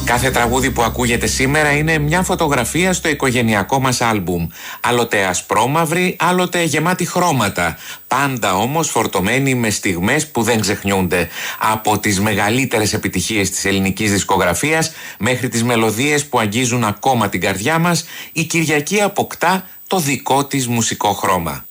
Κάθε τραγούδι που ακούγεται σήμερα είναι μια φωτογραφία στο οικογενειακό μας άλμπουμ. Άλλοτε ασπρόμαυρη, άλλοτε γεμάτη χρώματα. Πάντα όμως φορτωμένη με στιγμές που δεν ξεχνιούνται. Από τις μεγαλύτερες επιτυχίες της ελληνικής δισκογραφίας μέχρι τις μελωδίες που αγγίζουν ακόμα την καρδιά μας, η Κυριακή αποκτά το δικό της μουσικό χρώμα.